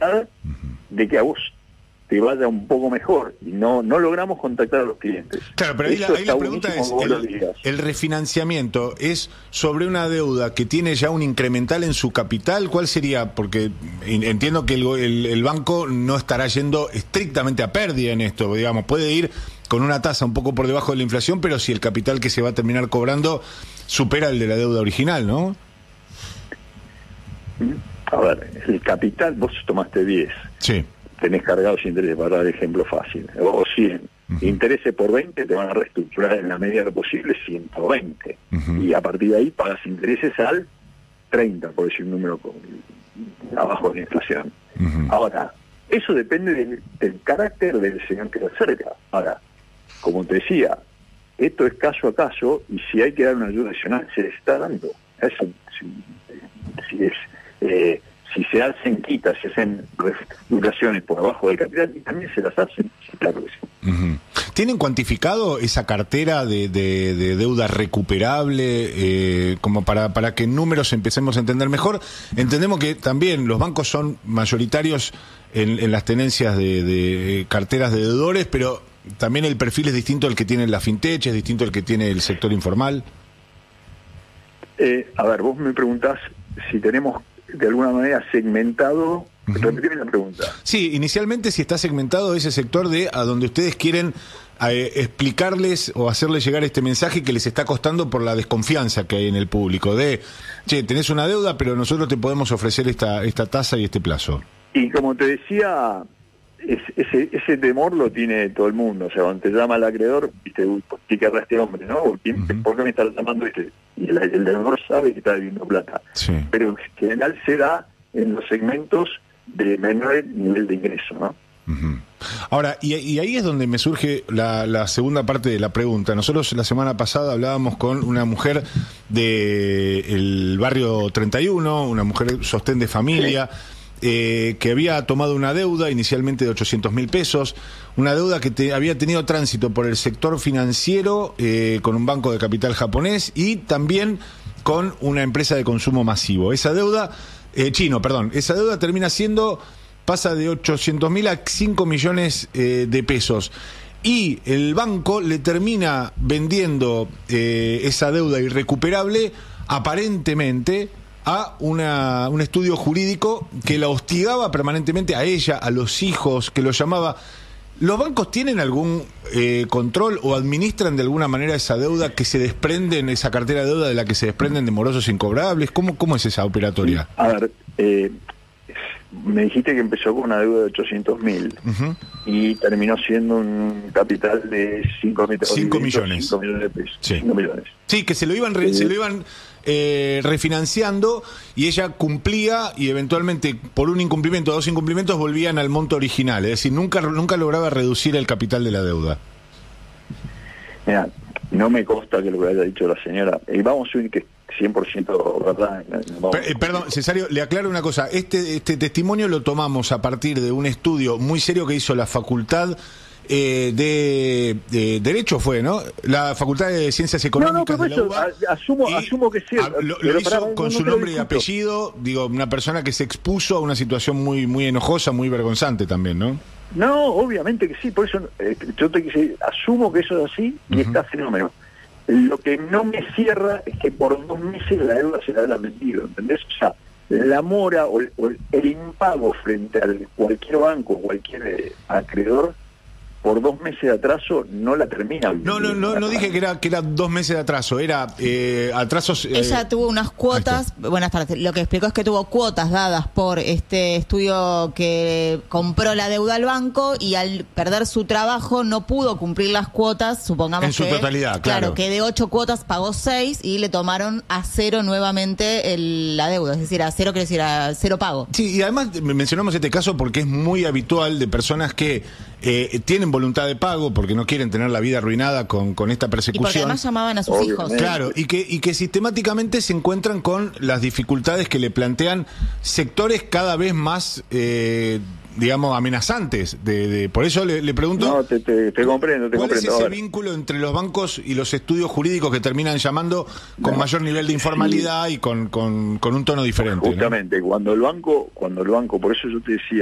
voluntad de que a vos te vaya un poco mejor, y no logramos contactar a los clientes. Claro, pero ahí la pregunta es, ¿el refinanciamiento es sobre una deuda que tiene ya un incremental en su capital? ¿Cuál sería? Porque entiendo que el banco no estará yendo estrictamente a pérdida en esto, digamos, puede ir con una tasa un poco por debajo de la inflación, pero si el capital que se va a terminar cobrando supera el de la deuda original, ¿no? A ver, el capital, vos tomaste 10. Sí. Tenés cargados intereses, para dar ejemplo fácil, o 100. Intereses por 20 te van a reestructurar en la medida de lo posible 120. Y a partir de ahí pagas intereses al 30, por decir un número abajo de la inflación. Ahora, eso depende del carácter del señor que lo acerca. Ahora, como te decía, esto es caso a caso, y si hay que dar una ayuda adicional, se les está dando. Eso, si se hacen quitas, se hacen reestructuraciones por abajo del capital, y también se las hacen, sí, claro que sí. ¿Tienen cuantificado esa cartera de deuda recuperable, como para que en números empecemos a entender mejor? Entendemos que también los bancos son mayoritarios en las tenencias de carteras de deudores, pero también el perfil es distinto al que tiene la fintech, es distinto al que tiene el sector informal. A ver, vos me preguntás si tenemos de alguna manera segmentado. Repetime la pregunta. Sí, inicialmente si está segmentado ese sector a donde ustedes quieren explicarles o hacerles llegar este mensaje que les está costando por la desconfianza que hay en el público che, tenés una deuda, pero nosotros te podemos ofrecer esta tasa y este plazo. Y como te decía, ese temor lo tiene todo el mundo. O sea, cuando te llama el acreedor, viste, ¿qué querrá este hombre, no? ¿Por qué me está llamando este? Y el deudor sabe que está debiendo plata. Sí. Pero en general se da en los segmentos de menor nivel de ingreso, ¿no? Ahora, y ahí es donde me surge la segunda parte de la pregunta. Nosotros la semana pasada hablábamos con una mujer del barrio 31, una mujer sostén de familia, que había tomado una deuda inicialmente de 800.000 pesos, una deuda que había tenido tránsito por el sector financiero, con un banco de capital japonés y también con una empresa de consumo masivo. Esa deuda, esa deuda termina pasa de 800.000 a 5 millones de pesos. Y el banco le termina vendiendo esa deuda irrecuperable, aparentemente, a un estudio jurídico que la hostigaba permanentemente a ella, a los hijos, que lo llamaba. ¿Los bancos tienen algún control o administran de alguna manera esa deuda que se desprenden, esa cartera de deuda de la que se desprenden de morosos incobrables? ¿Cómo es esa operatoria? A ver, me dijiste que empezó con una deuda de 800.000 y terminó siendo un capital de 5 millones de pesos. Sí. 5 millones. Sí, que se lo iban refinanciando, y ella cumplía, y eventualmente por un incumplimiento o 2 incumplimientos volvían al monto original. Es decir, nunca lograba reducir el capital de la deuda. Mira, no me consta que lo que haya dicho la señora. Vamos a subir que 100% verdad. Perdón, Cesario, le aclaro una cosa. Este testimonio lo tomamos a partir de un estudio muy serio que hizo la Facultad de Derecho, ¿no? La Facultad de Ciencias Económicas de la UBA. Asumo que sí. Lo hizo con su nombre y apellido, una persona que se expuso a una situación muy, muy enojosa, muy vergonzante también, ¿no? No, obviamente que sí, por eso yo asumo que eso es así y está fenómeno. Lo que no me cierra es que por 2 meses la deuda se la habrá vendido, ¿entendés? O sea, la mora o el impago frente a cualquier banco, cualquier acreedor, por 2 meses de atraso no la termina. No dije que era 2 meses de atraso, era atrasos. Ella tuvo unas cuotas, buenas tardes, lo que explicó es que tuvo cuotas dadas por este estudio que compró la deuda al banco, y al perder su trabajo no pudo cumplir las cuotas, supongamos en su totalidad, claro, que de 8 cuotas pagó 6 y le tomaron a 0 nuevamente la deuda, es decir, a 0 quiere decir a 0 pago. Sí, y además mencionamos este caso porque es muy habitual de personas que tienen voluntad de pago porque no quieren tener la vida arruinada con esta persecución. Y porque además llamaban a sus hijos. Claro, y que sistemáticamente se encuentran con las dificultades que le plantean sectores cada vez más, amenazantes. Por eso le pregunto... No, te comprendo, ¿cuál es ese vínculo entre los bancos y los estudios jurídicos que terminan llamando con mayor nivel de informalidad y con un tono diferente? Justamente, ¿no? Cuando el banco, por eso yo te decía,